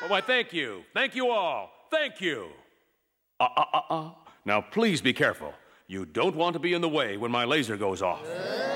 Why, thank you. Thank you all. Thank you. Now, please be careful. You don't want to be in the way when my laser goes off.